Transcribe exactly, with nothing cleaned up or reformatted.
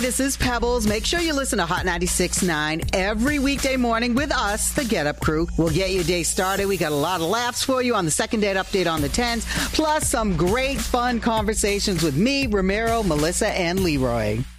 this is Pebbles. Make sure you listen to Hot ninety-six point nine every weekday morning with us, the Get Up Crew. We'll get your day started. We got a lot of laughs for you on the second date update on the tens, plus some great fun conversations with me, Ramiro, Melissa, and Leroy.